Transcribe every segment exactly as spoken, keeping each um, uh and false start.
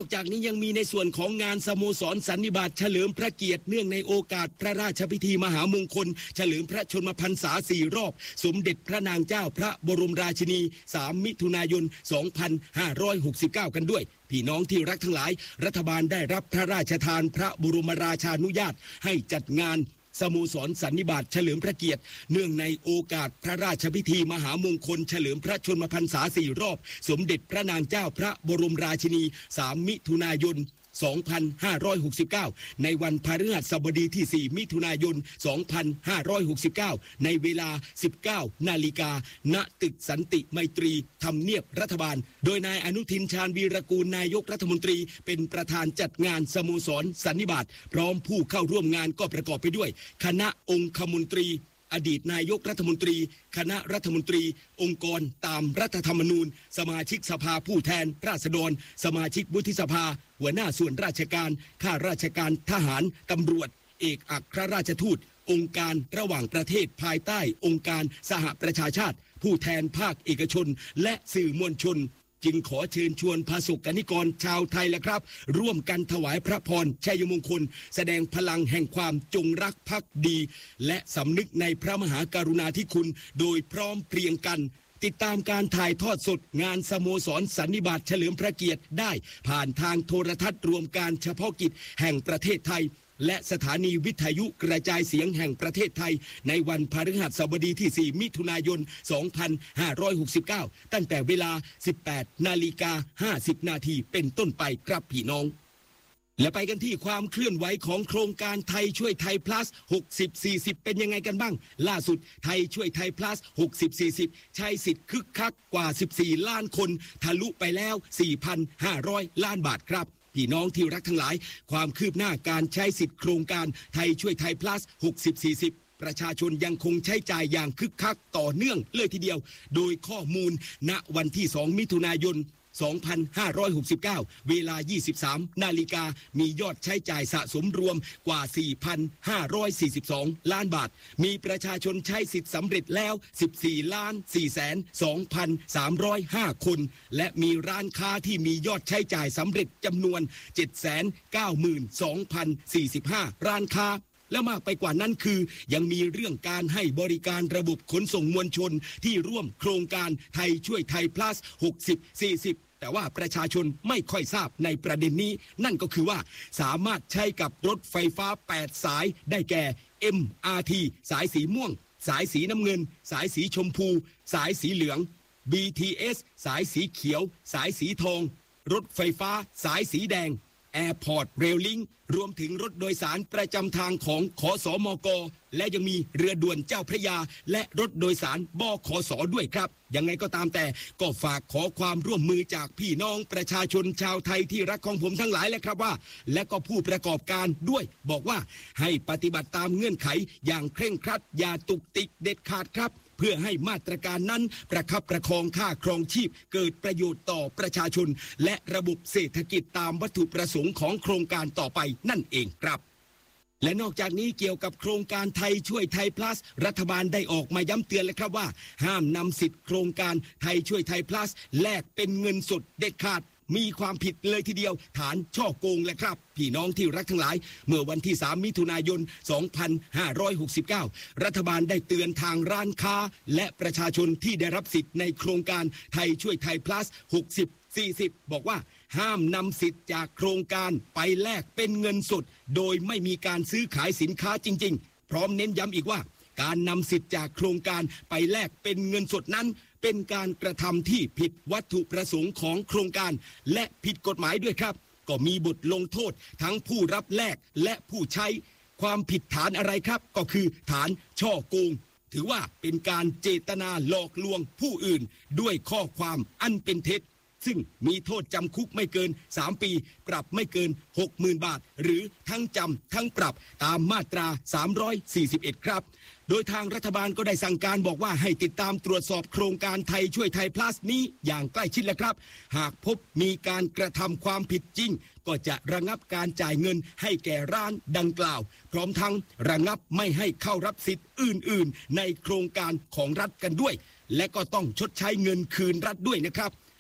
จากนี้ยังมีในส่วนของงานสโมสรสันนิบาตเฉลิมพระเกียรติเนื่องในโอกาสพระราชพิธีมหามงคลเฉลิมพระชนมพรรษาสี่รอบสมเด็จพระนางเจ้าพระบรมราชินีสามมิถุนายนสองพันห้าร้อยหกสิบเก้ากันด้วยพี่น้องที่รักทั้งหลายรัฐบาลได้รับพระราชทานพระบรมราชานุญาตให้จัดงานสโมสรสันนิบาตเฉลิมพระเกียรติเนื่องในโอกาสพระราชพิธีมหามงคลเฉลิมพระชนมพรรษาสี่รอบสมเด็จพระนางเจ้าพระบรมราชินีสามมิถุนายนสองพันห้าร้อยหกสิบเก้าในวันพฤหัสบดีที่สี่มิถุนายนสองพันห้าร้อยหกสิบเก้าในเวลาสิบเก้านาฬิกาณตึกสันติไมตรีทำเนียบรัฐบาลโดยนายอนุทินชาญวีรกูลนายกรัฐมนตรีเป็นประธานจัดงานสโมสรสันนิบาตพร้อมผู้เข้าร่วมงานก็ประกอบไปด้วยคณะองคมนตรีอดีตนายกรัฐมนตรีคณะรัฐมนตรีองค์กรตามรัฐธรรมนูญสมาชิกสภาผู้แทนราษฎรสมาชิกวุฒิสภาหัวหน้าส่วนราชการข้าราชการทหารตำรวจเอกอัครราชทูตองค์การระหว่างประเทศภายใต้องค์การสหประชาชาติผู้แทนภาคเอกชนและสื่อมวลชนจึงขอเชิญชวนพระสงฆ์นิกรชาวไทยและครับร่วมกันถวายพระพรชัยมงคลแสดงพลังแห่งความจงรักภักดีและสำนึกในพระมหากรุณาธิคุณโดยพร้อมเพรียงกันติดตามการถ่ายทอดสดงานสโมสรสันนิบาตเฉลิมพระเกียรติได้ผ่านทางโทรทัศน์รวมการเฉพาะกิจแห่งประเทศไทยและสถานีวิทยุกระจายเสียงแห่งประเทศไทยในวันพฤหัสบดีที่สี่มิถุนายนสองพันห้าร้อยหกสิบเก้าตั้งแต่เวลา สิบแปดนาฬิกาห้าสิบนาทีเป็นต้นไปครับพี่น้องและไปกันที่ความเคลื่อนไหวของโครงการไทยช่วยไทย plus หกสิบ สี่สิบเป็นยังไงกันบ้างล่าสุดไทยช่วยไทย plus หกสิบ สี่สิบใช้สิทธิ์คึกคักกว่าสิบสี่ล้านคนทะลุไปแล้ว สี่พันห้าร้อยล้านบาทครับพี่น้องที่รักทั้งหลายความคืบหน้าการใช้สิทธิ์โครงการไทยช่วยไทย plus หกสิบ สี่สิบประชาชนยังคงใช้จ่ายอย่างคึกคักต่อเนื่องเลยทีเดียวโดยข้อมูลณวันที่สองมิถุนายนสองพันห้าร้อยหกสิบเก้าเวลา ยี่สิบสามนาฬิกามียอดใช้จ่ายสะสมรวมกว่า สี่พันห้าร้อยสี่สิบสองล้านบาทมีประชาชนใช้สิทธิ์สำเร็จแล้ว สิบสี่ล้านสี่แสนสองพันสามร้อยห้าคนและมีร้านค้าที่มียอดใช้จ่ายสำเร็จจำนวน เจ็ดแสนเก้าหมื่นสองพันสี่สิบห้าร้านค้าและมากไปกว่านั้นคือยังมีเรื่องการให้บริการระบบขนส่งมวลชนที่ร่วมโครงการไทยช่วยไทย plus หกสิบ สี่สิบแต่ว่าประชาชนไม่ค่อยทราบในประเด็นนี้นั่นก็คือว่าสามารถใช้กับรถไฟฟ้าแปดสายได้แก่ เอ็ม อาร์ ที สายสีม่วงสายสีน้ำเงินสายสีชมพูสายสีเหลือง บี ที เอส สายสีเขียวสายสีทองรถไฟฟ้าสายสีแดงAirport Rail Link รวมถึงรถโดยสารประจำทางของขสมกและยังมีเรือด่วนเจ้าพระยาและรถโดยสารบขสด้วยครับยังไงก็ตามแต่ก็ฝากขอความร่วมมือจากพี่น้องประชาชนชาวไทยที่รักของผมทั้งหลายแหละครับว่าและก็ผู้ประกอบการด้วยบอกว่าให้ปฏิบัติตามเงื่อนไขอย่างเคร่งครัดอย่าตุกติกเด็ดขาดครับเพื่อให้มาตรการนั้นประคับประคองค่าครองชีพเกิดประโยชน์ต่อประชาชนและระบบเศรษฐกิจตามวัตถุประสงค์ของโครงการต่อไปนั่นเองครับและนอกจากนี้เกี่ยวกับโครงการไทยช่วยไทย plus รัฐบาลได้ออกมาย้ำเตือนแล้วครับว่าห้ามนำสิทธิ์โครงการไทยช่วยไทย plus แลกเป็นเงินสดเด็ดขาดมีความผิดเลยทีเดียวฐานช่อโกงแหละครับพี่น้องที่รักทั้งหลายเมื่อวันที่สามมิถุนายนสองพันห้าร้อยหกสิบเก้ารัฐบาลได้เตือนทางร้านค้าและประชาชนที่ได้รับสิทธิ์ในโครงการไทยช่วยไทย plus หกสิบ สี่สิบบอกว่าห้ามนำสิทธิ์จากโครงการไปแลกเป็นเงินสดโดยไม่มีการซื้อขายสินค้าจริงๆพร้อมเน้นย้ำอีกว่าการนำสิทธิ์จากโครงการไปแลกเป็นเงินสดนั้นเป็นการกระทำที่ผิดวัตถุประสงค์ของโครงการและผิดกฎหมายด้วยครับก็มีบทลงโทษทั้งผู้รับแลกและผู้ใช้ความผิดฐานอะไรครับก็คือฐานช่อโกงถือว่าเป็นการเจตนาหลอกลวงผู้อื่นด้วยข้อความอันเป็นเท็จซึ่งมีโทษจำคุกไม่เกินสามปีปรับไม่เกิน หกหมื่น บาทหรือทั้งจำทั้งปรับตามมาตราสามร้อยสี่สิบเอ็ดครับโดยทางรัฐบาลก็ได้สั่งการบอกว่าให้ติดตามตรวจสอบโครงการไทยช่วยไทย plus นี้อย่างใกล้ชิดแล้วครับหากพบมีการกระทำความผิดจริงก็จะระงับการจ่ายเงินให้แก่ร้านดังกล่าวพร้อมทั้งระงับไม่ให้เข้ารับสิทธิ์อื่นๆในโครงการของรัฐกันด้วยและก็ต้องชดใช้เงินคืนรัฐด้วยนะครับ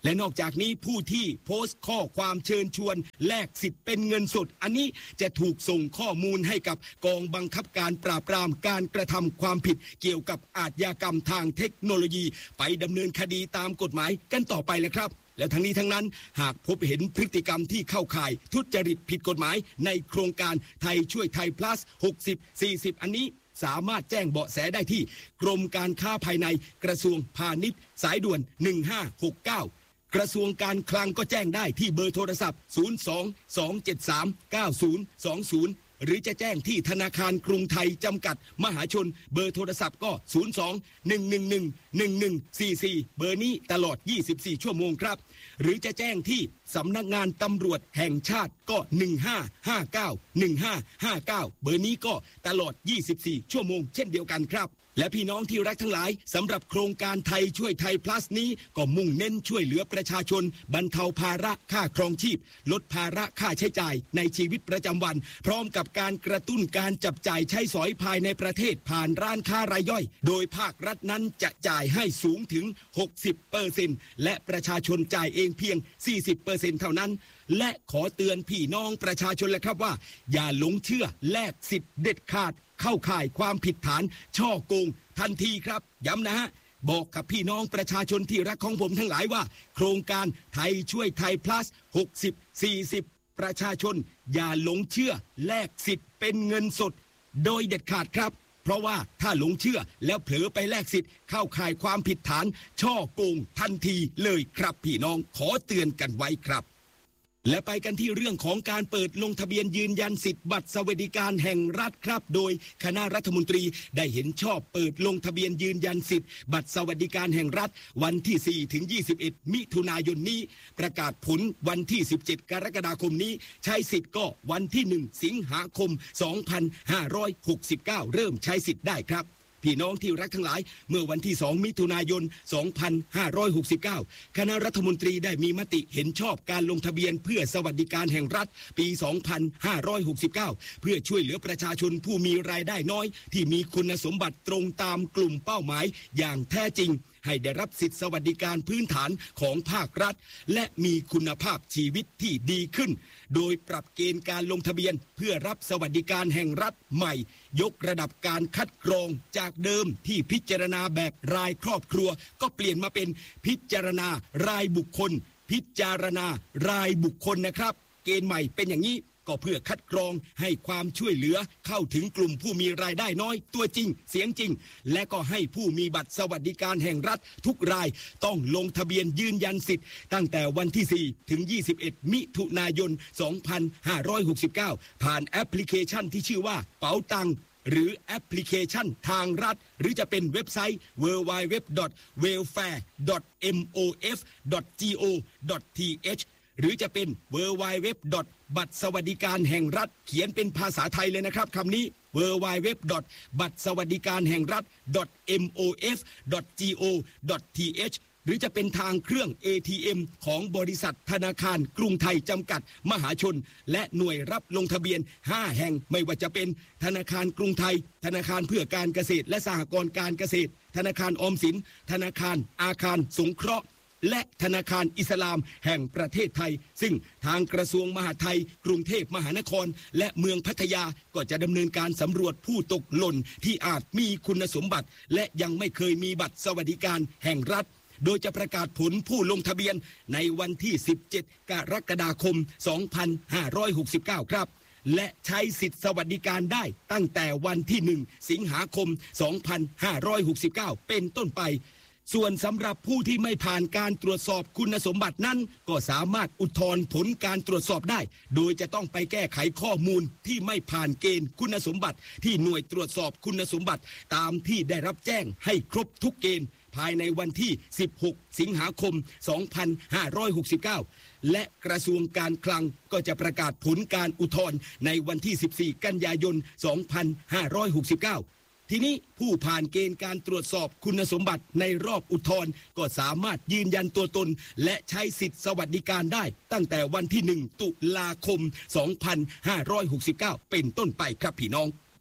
และนอกจากนี้ผู้ที่โพสต์ข้อความเชิญชวนแลกสิทธิ์เป็นเงินสดอันนี้จะถูกส่งข้อมูลให้กับกองบังคับการปราบปรามการกระทำความผิดเกี่ยวกับอาชญากรรมทางเทคโนโลยีไปดำเนินคดีตามกฎหมายกันต่อไปเลยครับและทั้งนี้ทั้งนั้นหากพบเห็นพฤติกรรมที่เข้าข่ายทุจริตผิดกฎหมายในโครงการไทยช่วยไทย plus หกสิบ สี่สิบอันนี้สามารถแจ้งเบาะแสได้ที่กรมการค้าภายในกระทรวงพาณิชย์สายด่วนหนึ่งห้าหกเก้ากระทรวงการคลังก็แจ้งได้ที่เบอร์โทรศัพท์ศูนย์ สอง สอง เจ็ด สาม เก้า ศูนย์ สอง ศูนย์หรือจะแจ้งที่ธนาคารกรุงไทยจำกัดมหาชนเบอร์โทรศัพท์ก็ศูนย์ สอง หนึ่ง หนึ่ง หนึ่ง หนึ่ง หนึ่ง สี่ สี่เบอร์นี้ตลอดยี่สิบสี่ชั่วโมงครับหรือจะแจ้งที่สำนักงานตำรวจแห่งชาติก็หนึ่งห้าห้าเก้า หนึ่งห้าห้าเก้าเบอร์นี้ก็ตลอดยี่สิบสี่ชั่วโมงเช่นเดียวกันครับและพี่น้องที่รักทั้งหลายสำหรับโครงการไทยช่วยไทย plus นี้ก็มุ่งเน้นช่วยเหลือประชาชนบรรเทาภาระค่าครองชีพลดภาระค่าใช้จ่ายในชีวิตประจำวันพร้อมกับการกระตุ้นการจับจ่ายใช้สอยภายในประเทศผ่านร้านค้ารายย่อยโดยภาครัฐนั้นจะจ่ายให้สูงถึง หกสิบเปอร์เซ็นต์ และประชาชนจ่ายเองเพียง สี่สิบเปอร์เซ็นต์ เท่านั้นและขอเตือนพี่น้องประชาชนเลยครับว่าอย่าหลงเชื่อแลกสิทธิ์เด็ดขาดเข้าข่ายความผิดฐานช่อโกงทันทีครับย้ำนะฮะบอกกับพี่น้องประชาชนที่รักของผมทั้งหลายว่าโครงการไทยช่วยไทย plus หกสิบ สี่สิบประชาชนอย่าหลงเชื่อแลกสิทธิ์เป็นเงินสดโดยเด็ดขาดครับเพราะว่าถ้าหลงเชื่อแล้วเผลอไปแลกสิทธิ์เข้าข่ายความผิดฐานช่อโกงทันทีเลยครับพี่น้องขอเตือนกันไว้ครับและไปกันที่เรื่องของการเปิดลงทะเบียนยืนยันสิทธิ์บัตรสวัสดิการแห่งรัฐครับโดยคณะรัฐมนตรีได้เห็นชอบเปิดลงทะเบียนยืนยันสิทธิ์บัตรสวัสดิการแห่งรัฐวันที่สี่ถึงยี่สิบเอ็ดมิถุนายนนี้ประกาศผลวันที่สิบเจ็ดกรกฎาคมนี้ใช้สิทธิ์ก็วันที่หนึ่งสิงหาคมสองพันห้าร้อยหกสิบเก้าเริ่มใช้สิทธิ์ได้ครับพี่น้องที่รักทั้งหลายเมื่อวันที่สองมิถุนายนสองพันห้าร้อยหกสิบเก้าคณะรัฐมนตรีได้มีมติเห็นชอบการลงทะเบียนเพื่อสวัสดิการแห่งรัฐปีสองพันห้าร้อยหกสิบเก้าเพื่อช่วยเหลือประชาชนผู้มีรายได้น้อยที่มีคุณสมบัติตรงตามกลุ่มเป้าหมายอย่างแท้จริงให้ได้รับสิทธิสวัสดิการพื้นฐานของภาครัฐและมีคุณภาพชีวิตที่ดีขึ้นโดยปรับเกณฑ์การลงทะเบียนเพื่อรับสวัสดิการแห่งรัฐใหม่ยกระดับการคัดกรองจากเดิมที่พิจารณาแบบรายครอบครัวก็เปลี่ยนมาเป็นพิจารณารายบุคคลพิจารณารายบุคคลนะครับเกณฑ์ใหม่เป็นอย่างนี้ก็เพื่อคัดกรองให้ความช่วยเหลือเข้าถึงกลุ่มผู้มีรายได้น้อยตัวจริงเสียงจริงและก็ให้ผู้มีบัตรสวัสดิการแห่งรัฐทุกรายต้องลงทะเบียนยืนยันสิทธิ์ตั้งแต่วันที่สี่ถึงยี่สิบเอ็ดมิถุนายนสองพันห้าร้อยหกสิบเก้าผ่านแอปพลิเคชันที่ชื่อว่าเป๋าตังหรือแอปพลิเคชันทางรัฐหรือจะเป็นเว็บไซต์ ดับเบิลยู ดับเบิลยู ดับเบิลยู ดอท เวลแฟร์ ดอท เอ็ม โอ เอฟ ดอท จี โอ ดอท ที เอช หรือจะเป็น ดับเบิลยู ดับเบิลยู ดับเบิลยู ดอท บัตรสวัสดิการแห่งรัฐเขียนเป็นภาษาไทยเลยนะครับคำนี้ ดับเบิลยู ดับเบิลยู ดับเบิลยู ดอท บัตรสวัสดิการแห่งรัฐ ดอท เอ็ม โอ เอฟ ดอท จี โอ ดอท ที เอช หรือจะเป็นทางเครื่อง เอ ที เอ็ม ของบริษัทธนาคารกรุงไทยจำกัดมหาชนและหน่วยรับลงทะเบียนห้าแห่งไม่ว่าจะเป็นธนาคารกรุงไทยธนาคารเพื่อการเกษตรและสหกรณ์การเกษตรธนาคารออมสินธนาคารอาคารสงเคราะห์และธนาคารอิสลามแห่งประเทศไทยซึ่งทางกระทรวงมหาดไทยกรุงเทพมหานครและเมืองพัทยาก็จะดำเนินการสำรวจผู้ตกหล่นที่อาจมีคุณสมบัติและยังไม่เคยมีบัตรสวัสดิการแห่งรัฐโดยจะประกาศผลผู้ลงทะเบียนในวันที่สิบเจ็ดกรกฎาคมสองพันห้าร้อยหกสิบเก้าครับและใช้สิทธิสวัสดิการได้ตั้งแต่วันที่หนึ่งสิงหาคมสองพันห้าร้อยหกสิบเก้าเป็นต้นไปส่วนสำหรับผู้ที่ไม่ผ่านการตรวจสอบคุณสมบัตินั้นก็สามารถอุทธรณ์ผลการตรวจสอบได้โดยจะต้องไปแก้ไขข้อมูลที่ไม่ผ่านเกณฑ์คุณสมบัติที่หน่วยตรวจสอบคุณสมบัติตามที่ได้รับแจ้งให้ครบทุกเกณฑ์ภายในวันที่สิบหกสิงหาคมสองพันห้าร้อยหกสิบเก้าและกระทรวงการคลังก็จะประกาศผลการอุทธรณ์ในวันที่สิบสี่กันยายนสองพันห้าร้อยหกสิบเก้าทีนี้ผู้ผ่านเกณฑ์การตรวจสอบคุณสมบัติในรอบอุทธรณ์ก็สามารถยืนยันตัวตนและใช้สิทธิสวัสดิการได้ตั้งแต่วันที่หนึ่งตุลาคมสองพันห้าร้อยหกสิบเก้าเป็นต้นไปครับพี่น้อง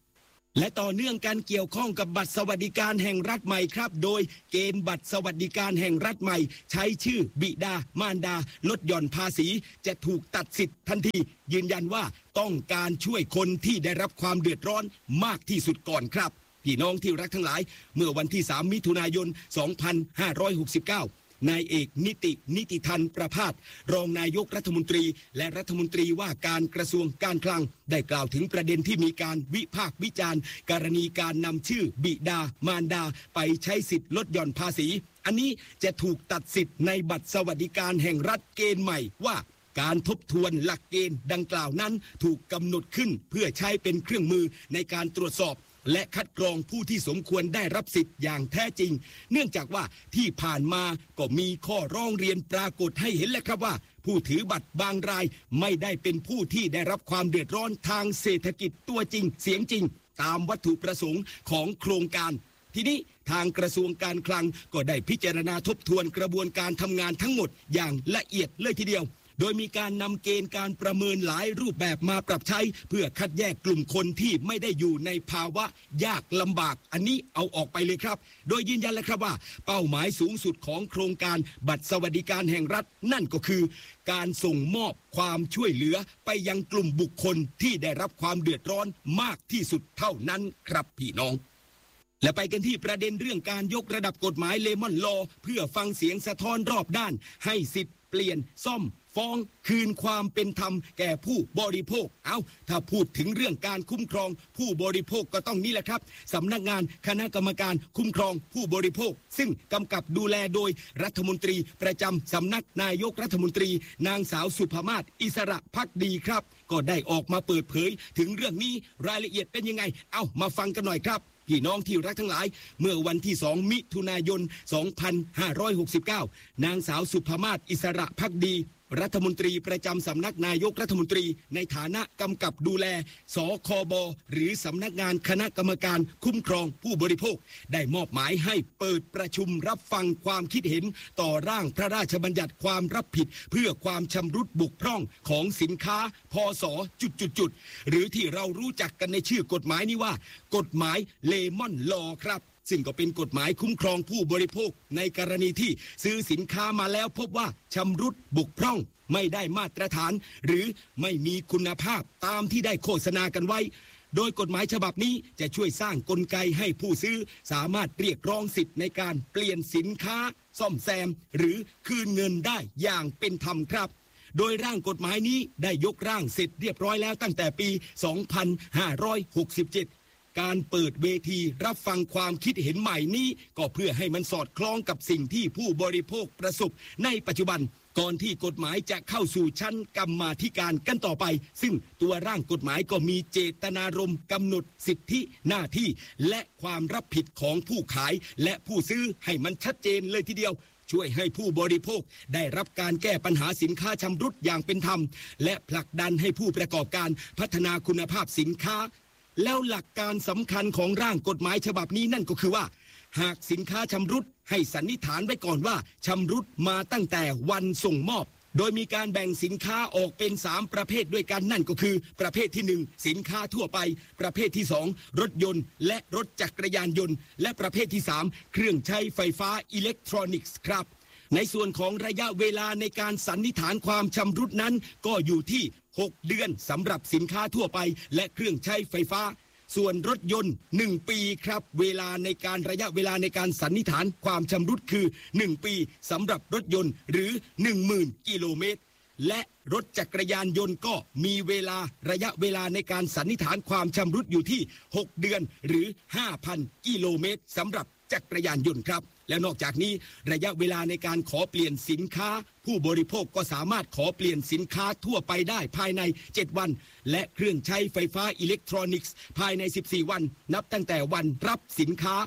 และต่อเนื่องกันเกี่ยวข้องกับบัตรสวัสดิการแห่งรัฐใหม่ครับโดยเกณฑ์บัตรสวัสดิการแห่งรัฐใหม่ใช้ชื่อบิดามารดาลดหย่อนภาษีจะถูกตัดสิทธิ์ทันทียืนยันว่าต้องการช่วยคนที่ได้รับความเดือดร้อนมากที่สุดก่อนครับพี่น้องที่รักทั้งหลายเมื่อวันที่สามมิถุนายนสองพันห้าร้อยหกสิบเก้านายเอกนิตินิติทันประภาสรองนายกรัฐมนตรีและรัฐมนตรีว่าการกระทรวงการคลังได้กล่าวถึงประเด็นที่มีการวิพากษ์วิจารณ์กรณีการนำชื่อบิดามารดาไปใช้สิทธิ์ลดหย่อนภาษีอันนี้จะถูกตัดสิทธิ์ในบัตรสวัสดิการแห่งรัฐเกณฑ์ใหม่ว่าการทบทวนหลักเกณฑ์ดังกล่าวนั้นถูกกำหนดขึ้นเพื่อใช้เป็นเครื่องมือในการตรวจสอบและคัดกรองผู้ที่สมควรได้รับสิทธิ์อย่างแท้จริงเนื่องจากว่าที่ผ่านมาก็มีข้อร้องเรียนปรากฏให้เห็นแล้วครับว่าผู้ถือบัตรบางรายไม่ได้เป็นผู้ที่ได้รับความเดือดร้อนทางเศรษฐกิจตัวจริงเสียงจริงตามวัตถุประสงค์ของโครงการทีนี้ทางกระทรวงการคลังก็ได้พิจารณาทบทวนกระบวนการทำงานทั้งหมดอย่างละเอียดเลยทีเดียวโดยมีการนำเกณฑ์การประเมินหลายรูปแบบมาปรับใช้เพื่อคัดแยกกลุ่มคนที่ไม่ได้อยู่ในภาวะยากลำบากอันนี้เอาออกไปเลยครับโดยยืนยันเลยครับว่าเป้าหมายสูงสุดของโครงการบัตรสวัสดิการแห่งรัฐนั่นก็คือการส่งมอบความช่วยเหลือไปยังกลุ่มบุคคลที่ได้รับความเดือดร้อนมากที่สุดเท่านั้นครับพี่น้องและไปกันที่ประเด็นเรื่องการยกระดับกฎหมายเลมอนลอเพื่อฟังเสียงสะท้อนรอบด้านให้สิทธิ์เปลี่ยนซ่อมฟ้องคืนความเป็นธรรมแก่ผู้บริโภคเอาถ้าพูดถึงเรื่องการคุ้มครองผู้บริโภคก็ต้องนี่แหละครับสำนักงานคณะกรรมการคุ้มครองผู้บริโภคซึ่งกำกับดูแลโดยรัฐมนตรีประจำสำนักนายกรัฐมนตรีนางสาวสุภมาศอิสระภักดีครับก็ได้ออกมาเปิดเผยถึงเรื่องนี้รายละเอียดเป็นยังไงเอามาฟังกันหน่อยครับพี่น้องที่รักทั้งหลายเมื่อวันที่สองมิถุนายนสองพันห้าร้อยหกสิบเก้านางสาวสุภมาศอิสระภักดีรัฐมนตรีประจำสำนักนายกรัฐมนตรีในฐานะกำกับดูแลสคบหรือสำนักงานคณะกรรมการคุ้มครองผู้บริโภคได้มอบหมายให้เปิดประชุมรับฟังความคิดเห็นต่อร่างพระราชบัญญัติความรับผิดเพื่อความชำรุดบกพร่องของสินค้าพศจุดๆๆหรือที่เรารู้จักกันในชื่อกฎหมายนี้ว่ากฎหมายเลมอนลอครับซึ่งก็เป็นกฎหมายคุ้มครองผู้บริโภคในกรณีที่ซื้อสินค้ามาแล้วพบว่าชำรุดบกพร่องไม่ได้มาตรฐานหรือไม่มีคุณภาพตามที่ได้โฆษณากันไว้โดยกฎหมายฉบับนี้จะช่วยสร้างกลไกให้ผู้ซื้อสามารถเรียกร้องสิทธิ์ในการเปลี่ยนสินค้าซ่อมแซมหรือคืนเงินได้อย่างเป็นธรรมครับโดยร่างกฎหมายนี้ได้ยกร่างเสร็จเรียบร้อยแล้วตั้งแต่ปีสองพันห้าร้อยหกสิบเจ็ดการเปิดเวทีรับฟังความคิดเห็นใหม่นี้ก็เพื่อให้มันสอดคล้องกับสิ่งที่ผู้บริโภคประสบในปัจจุบันก่อนที่กฎหมายจะเข้าสู่ชั้นกรรมาธิการกันต่อไปซึ่งตัวร่างกฎหมายก็มีเจตนารมณ์กำหนดสิทธิหน้าที่และความรับผิดของผู้ขายและผู้ซื้อให้มันชัดเจนเลยทีเดียวช่วยให้ผู้บริโภคได้รับการแก้ปัญหาสินค้าชำรุดอย่างเป็นธรรมและผลักดันให้ผู้ประกอบการพัฒนาคุณภาพสินค้าแล้วหลักการสำคัญของร่างกฎหมายฉบับนี้นั่นก็คือว่าหากสินค้าชำรุดให้สันนิษฐานไว้ก่อนว่าชำรุดมาตั้งแต่วันส่งมอบโดยมีการแบ่งสินค้าออกเป็นสามประเภทด้วยกันนั่นก็คือประเภทที่หนึ่งสินค้าทั่วไปประเภทที่สองรถยนต์และรถจักรยานยนต์และประเภทที่สามเครื่องใช้ไฟฟ้าอิเล็กทรอนิกส์ครับในส่วนของระยะเวลาในการสันนิษฐานความชำรุดนั้นก็อยู่ที่หกเดือนสำหรับสินค้าทั่วไปและเครื่องใช้ไฟฟ้าส่วนรถยนต์หนึ่งปีครับเวลาในการระยะเวลาในการสันนิษฐานความชำรุดคือหนึ่งปีสำหรับรถยนต์หรือ หนึ่งหมื่น กิโลเมตรและรถจักรยานยนต์ก็มีเวลาระยะเวลาในการสันนิษฐานความชำรุดอยู่ที่หกเดือนหรือ ห้าพัน กิโลเมตรสำหรับจักรยานยนต์ครับและนอกจากนี้ระยะเวลาในการขอเปลี่ยนสินค้าผู้บริโภคก็สามารถขอเปลี่ยนสินค้าทั่วไปได้ภายในเจ็ดวันและเครื่องใช้ไฟฟ้าอิเล็กทรอนิกส์ภายในสิบสี่วันนับตั้งแต่วันรับสินค้า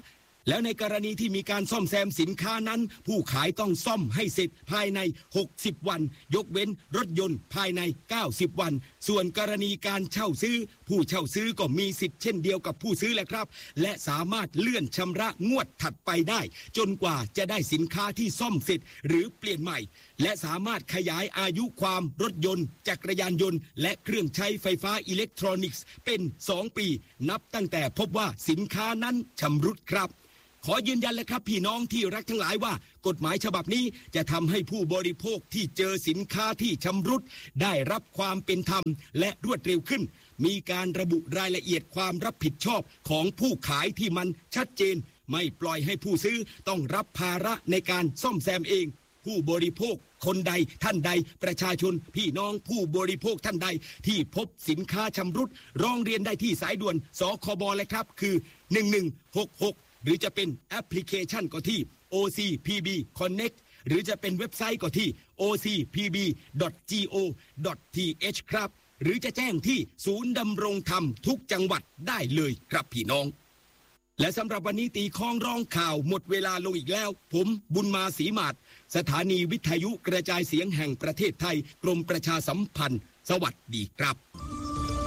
แล้วในกรณีที่มีการซ่อมแซมสินค้านั้นผู้ขายต้องซ่อมให้เสร็จภายในหกสิบวันยกเว้นรถยนต์ภายในเก้าสิบวันส่วนกรณีการเช่าซื้อผู้เช่าซื้อก็มีสิทธิ์เช่นเดียวกับผู้ซื้อแหละครับและสามารถเลื่อนชำระงวดถัดไปได้จนกว่าจะได้สินค้าที่ซ่อมเสร็จหรือเปลี่ยนใหม่และสามารถขยายอายุความรถยนต์จักรยานยนต์และเครื่องใช้ไฟฟ้าอิเล็กทรอนิกส์เป็นสองปีนับตั้งแต่พบว่าสินค้านั้นชำรุดครับขอยืนยันเลยครับพี่น้องที่รักทั้งหลายว่ากฎหมายฉบับนี้จะทำให้ผู้บริโภคที่เจอสินค้าที่ชำรุดได้รับความเป็นธรรมและรวดเร็วขึ้นมีการระบุรายละเอียดความรับผิดชอบของผู้ขายที่มันชัดเจนไม่ปล่อยให้ผู้ซื้อต้องรับภาระในการซ่อมแซมเองผู้บริโภคคนใดท่านใดประชาชนพี่น้องผู้บริโภคท่านใดที่พบสินค้าชำรุดร้องเรียนได้ที่สายด่วนสคบเลยครับคือหนึ่งหนึ่งหกหกหรือจะเป็นแอปพลิเคชันก็ที่ โอ ซี พี บี Connect หรือจะเป็นเว็บไซต์ก็ที่ โอ ซี พี บี ดอท จี โอ ดอท ที เอช ครับหรือจะแจ้งที่ศูนย์ดำรงธรรมทุกจังหวัดได้เลยครับพี่น้องและสำหรับวันนี้ตีคล้องร้องข่าวหมดเวลาลงอีกแล้วผมบุญมาศรีมาศสถานีวิทยุกระจายเสียงแห่งประเทศไทยกรมประชาสัมพันธ์สวัสดีครับ